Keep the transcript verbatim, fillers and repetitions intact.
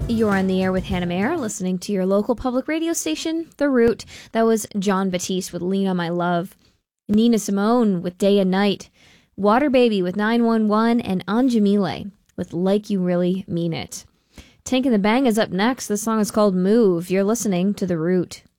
You're on the air with Hannah Mayer, listening to your local public radio station, The Root. That was John Batiste with Lean on My Love. Nina Simone with Day and Night. Water Baby with nine one one. And Anjamile with Like You Really Mean It. Tank and the Bang is up next. This song is called Move. You're listening to The Root.